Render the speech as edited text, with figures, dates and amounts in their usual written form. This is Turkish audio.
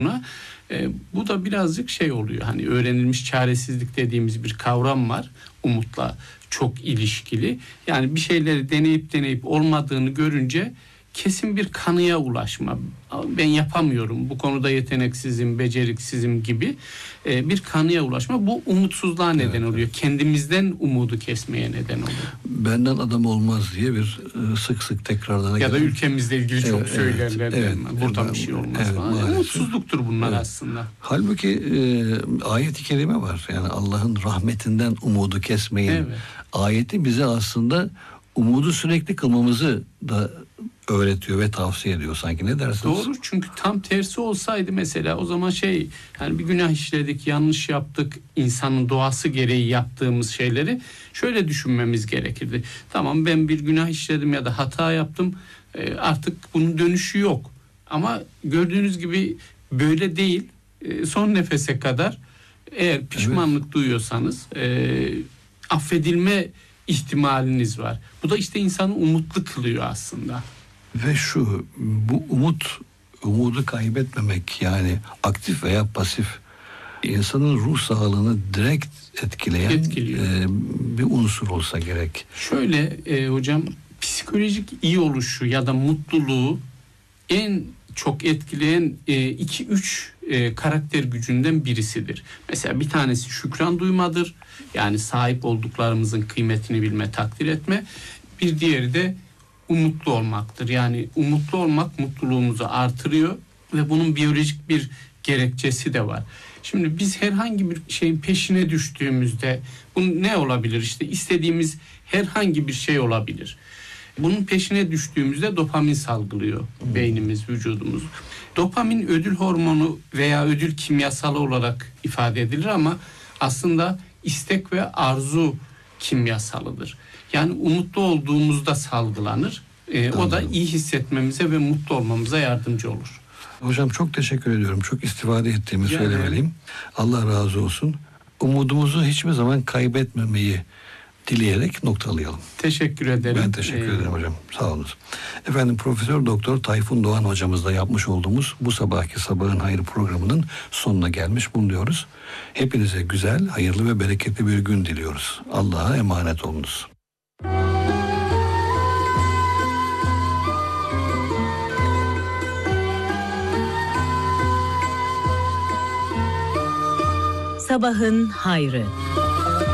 Bu da birazcık şey oluyor. Hani öğrenilmiş çaresizlik dediğimiz bir kavram var. Umutla çok ilişkili. Yani bir şeyleri deneyip olmadığını görünce kesin bir kanıya ulaşma. Ben yapamıyorum, bu konuda yeteneksizim, beceriksizim gibi bir kanıya ulaşma. Bu umutsuzluğa neden oluyor. Kendimizden umudu kesmeye neden oluyor. Benden adam olmaz diye bir sık tekrarlanan. Ya da ülkemizle ilgili çok söylerler. Buradan bir şey olmaz falan. Umutsuzluktur bunlar aslında. Halbuki ayet-i kerime var. Yani Allah'ın rahmetinden umudu kesmeyin. Ayeti bize aslında umudu sürekli kılmamızı da öğretiyor ve tavsiye ediyor sanki. Ne dersiniz? Doğru, çünkü tam tersi olsaydı mesela o zaman yani bir günah işledik, yanlış yaptık, insanın doğası gereği yaptığımız şeyleri şöyle düşünmemiz gerekirdi. Tamam, ben bir günah işledim ya da hata yaptım, artık bunun dönüşü yok. Ama gördüğünüz gibi böyle değil. Son nefese kadar eğer pişmanlık duyuyorsanız affedilme ihtimaliniz var. Bu da işte insanı umutlu kılıyor aslında. Ve bu umudu kaybetmemek, yani aktif veya pasif, insanın ruh sağlığını direkt etkiliyor. Bir unsur olsa gerek. Şöyle hocam, psikolojik iyi oluşu ya da mutluluğu en çok etkileyen 2-3 karakter gücünden birisidir. Mesela bir tanesi şükran duymadır. Yani sahip olduklarımızın kıymetini bilme, takdir etme. Bir diğeri de umutlu olmaktır. Yani umutlu olmak mutluluğumuzu artırıyor ve bunun biyolojik bir gerekçesi de var. Şimdi biz herhangi bir şeyin peşine düştüğümüzde bu ne olabilir? İşte istediğimiz herhangi bir şey olabilir. Bunun peşine düştüğümüzde dopamin salgılıyor beynimiz, vücudumuz. Dopamin ödül hormonu veya ödül kimyasalı olarak ifade edilir ama aslında istek ve arzu kimyasalıdır. Yani umutlu olduğumuzda salgılanır. O da iyi hissetmemize ve mutlu olmamıza yardımcı olur. Hocam çok teşekkür ediyorum. Çok istifade ettiğimi söylemeliyim. Allah razı olsun. Umudumuzu hiçbir zaman kaybetmemeyi dileyerek noktalayalım. Teşekkür ederim. Ben teşekkür ederim hocam. Sağ olun. Efendim, Profesör Doktor Tayfun Doğan hocamızla yapmış olduğumuz bu sabahki Sabahın Hayrı programının sonuna gelmiş bulunuyoruz. Hepinize güzel, hayırlı ve bereketli bir gün diliyoruz. Allah'a emanet olunuz. Sabahın Hayrı.